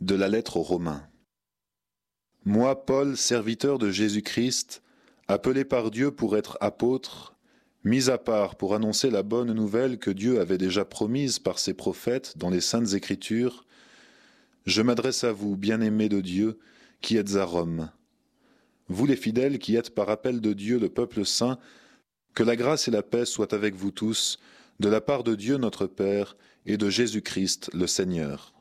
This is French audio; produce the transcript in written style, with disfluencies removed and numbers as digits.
De la lettre aux Romains. Moi, Paul, serviteur de Jésus-Christ, appelé par Dieu pour être apôtre, mis à part pour annoncer la bonne nouvelle que Dieu avait déjà promise par ses prophètes dans les Saintes Écritures, je m'adresse à vous, bien-aimés de Dieu, qui êtes à Rome. Vous les fidèles qui êtes par appel de Dieu le peuple saint, que la grâce et la paix soient avec vous tous, de la part de Dieu notre Père et de Jésus-Christ le Seigneur.